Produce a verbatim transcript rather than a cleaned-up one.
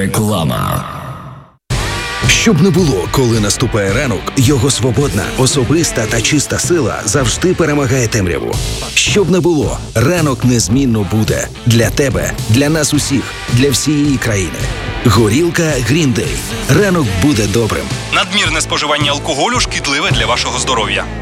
Реклама. Щоб не було, коли наступає ранок, його свободна, особиста та чиста сила завжди перемагає темряву. Щоб не було, ранок незмінно буде. Для тебе, для нас усіх, для всієї країни. Горілка Green Day. Ранок буде добрим. Надмірне споживання алкоголю шкідливе для вашого здоров'я.